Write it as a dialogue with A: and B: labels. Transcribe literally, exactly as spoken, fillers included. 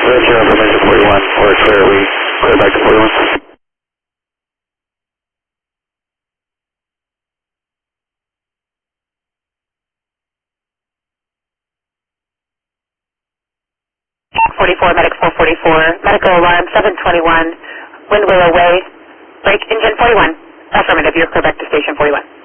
A: Roger, information forty-one, we're clear, we clear back to forty-one.
B: forty-four, medic four forty-four, medical alarm seven twenty-one, wind wheel away, brake engine forty-one. Affirmative, you're clear back to station forty-one.